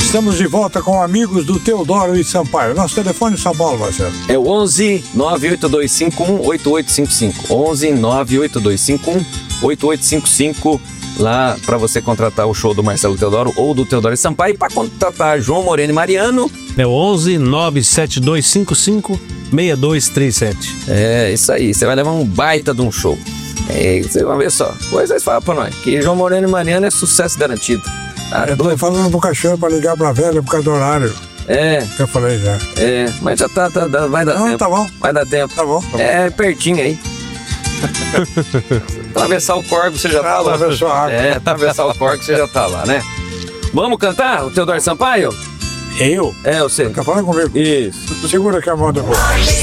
Estamos de volta com amigos do Teodoro e Sampaio. Nosso telefone em São Paulo, Marcelo. É o 11 98251 8855. 11 98251 8855. Lá para você contratar o show do Marcelo Teodoro ou do Teodoro e Sampaio. Para contratar João Moreno e Mariano. É o 11 97255 6237. É, isso aí. Você vai levar um baita de um show. É, você vai ver só. Depois vocês falam pra nós que João Moreno e Mariano é sucesso garantido. Eu tô falando pro cachorro pra ligar pra velha por causa do horário. É. Que eu falei já. É, mas já tá vai dar tempo. Tá bom. Vai dar tempo. Tá bom. É, pertinho aí. Atravessar o Corgo, você já tá lá. Atravessou a água. É, atravessar o Corgo, você já tá lá, né? Vamos cantar o Teodoro Sampaio? Eu? É, você. Tá falando comigo? Isso. Segura aqui a mão da boca.